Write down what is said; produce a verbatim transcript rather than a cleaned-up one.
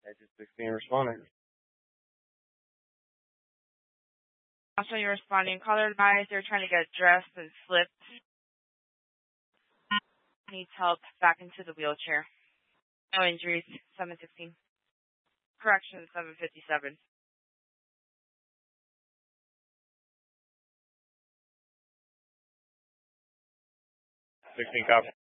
Exit sixteen responding. Also, you're responding. Caller advised they're trying to get dressed and slipped. Needs help back into the wheelchair. No injuries. seven sixteen. Correction, seven fifty-seven. sixteen copy.